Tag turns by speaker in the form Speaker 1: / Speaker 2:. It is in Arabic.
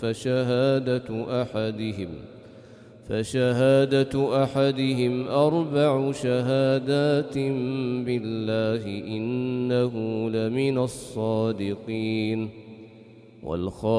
Speaker 1: فشهادة أحدهم 4 شهادات بالله إنه لمن الصادقين.